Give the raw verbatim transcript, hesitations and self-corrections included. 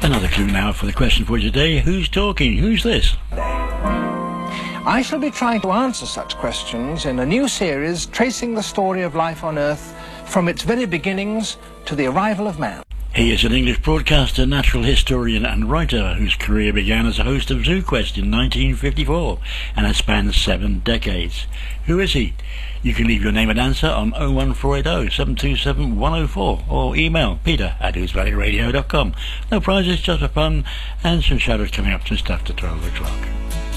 Another clue now for the question for today. Who's talking? Who's this? I shall be trying to answer such questions in a new series tracing the story of life on Earth from its very beginnings to the arrival of man. He is an English broadcaster, natural historian and writer whose career began as a host of Zoo Quest in nineteen fifty-four and has spanned seven decades. Who is he? You can leave your name and answer on oh one four eight oh, seven two seven, one oh four or email peter at whos valley radio dot com. No prizes, just for fun and some shout-outs coming up just after twelve o'clock.